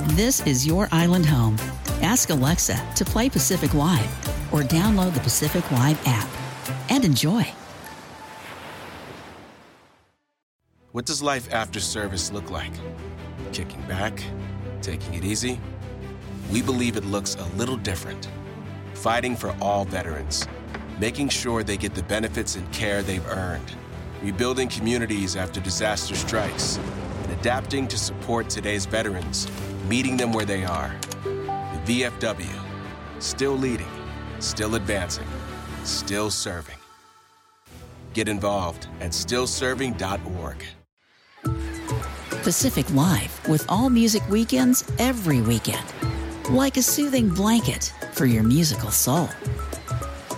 This is your island home. Ask Alexa to play Pacific Live or download the Pacific Live app and enjoy. What does life after service look like? Kicking back? Taking it easy? We believe it looks a little different. Fighting for all veterans. Making sure they get the benefits and care they've earned. Rebuilding communities after disaster strikes. And adapting to support today's veterans. Meeting them where they are. The VFW. Still leading. Still advancing. Still serving. Get involved at stillserving.org. Pacific Live with all music weekends every weekend. Like a soothing blanket for your musical soul.